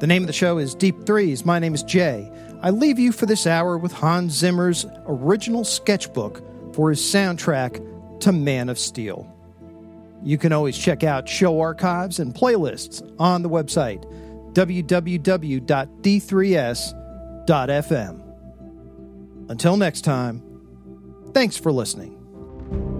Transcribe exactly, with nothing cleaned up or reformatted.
The name of the show is Deep Threes. My name is Jay. I leave you for this hour with Hans Zimmer's original sketchbook for his soundtrack to Man of Steel. You can always check out show archives and playlists on the website w w w dot d three s dot f m. Until next time, thanks for listening.